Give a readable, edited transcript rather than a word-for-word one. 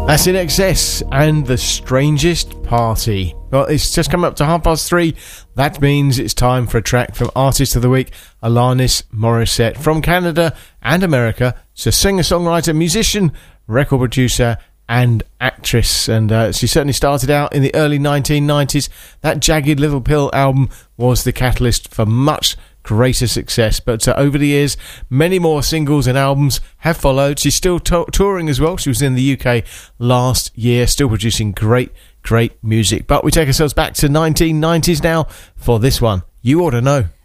That's In Excess and The Strangest Party. Well, it's just come up to 3:30. That means it's time for a track from Artist of the Week, Alanis Morissette. From Canada and America, she's a singer-songwriter, musician, record producer and actress. And she certainly started out in the early 1990s. That Jagged Little Pill album was the catalyst for much greater success, but over the years many more singles and albums have followed. She's still touring as well. She was in the UK last year, still producing great music. But we take ourselves back to 1990s now for this one, You Ought to Know.